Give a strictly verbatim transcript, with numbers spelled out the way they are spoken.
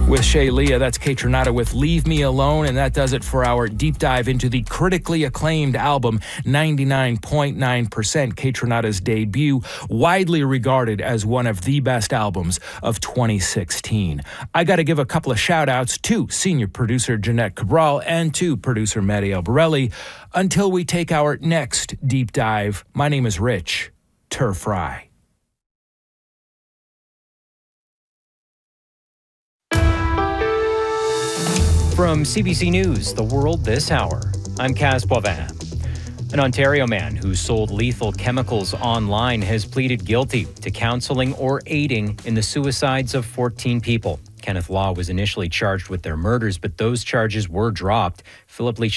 With Shay Leah, that's Kaytranada with Leave Me Alone, and that does it for our deep dive into the critically acclaimed album ninety-nine point nine percent, Kaytranada's debut, widely regarded as one of the best albums of twenty sixteen. I got to give a couple of shout-outs to senior producer Jeanette Cabral and to producer Maddie Albarelli. Until we take our next deep dive, my name is Rich Tur Fry. From C B C News, The World This Hour, I'm Kaz Poivin. An Ontario man who sold lethal chemicals online has pleaded guilty to counseling or aiding in the suicides of fourteen people. Kenneth Law was initially charged with their murders, but those charges were dropped. Philip Lee